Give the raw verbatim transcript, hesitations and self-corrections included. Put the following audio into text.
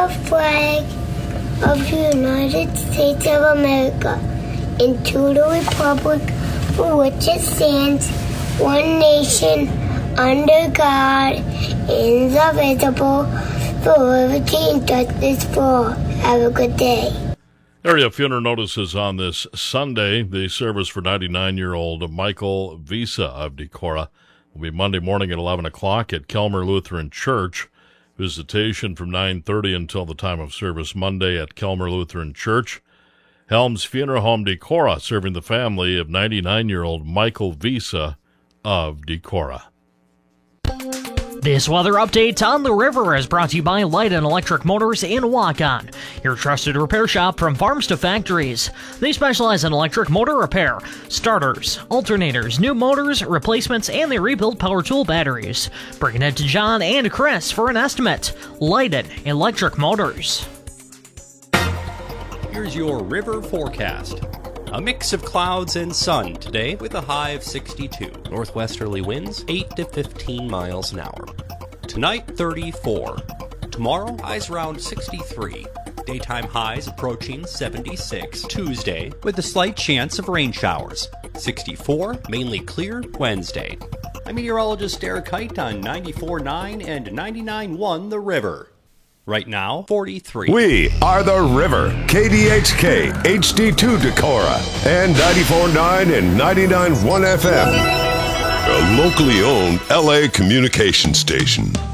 the flag of the United States of America, and to the republic for which it stands, one nation, under God, indivisible, for liberty and justice for all. Have a good day. Area funeral notices on this Sunday. The service for ninety-nine-year-old Michael Visa of Decorah will be Monday morning at eleven o'clock at Kelmer Lutheran Church. Visitation from nine thirty until the time of service Monday at Kelmer Lutheran Church. Helms Funeral Home Decorah, serving the family of ninety-nine-year-old Michael Visa of Decorah. This weather update on the river is brought to you by Light and Electric Motors in Walk-On, your trusted repair shop from farms to factories. They specialize in electric motor repair, starters, alternators, new motors, replacements, and they rebuild power tool batteries. Bring it to John and Chris for an estimate. Light and Electric Motors. Here's your river forecast. A mix of clouds and sun today with a high of sixty-two. Northwesterly winds eight to fifteen miles an hour. Tonight, thirty-four. Tomorrow, highs around sixty-three. Daytime highs approaching seventy-six. Tuesday, with a slight chance of rain showers. sixty-four, mainly clear Wednesday. I'm meteorologist Derek Height on ninety-four point nine and ninety-nine point one The River. Right now, forty-three. We are The River, K D H K, H D two Decorah, and ninety-four point nine and ninety-nine point one F M. A locally owned L A communication station.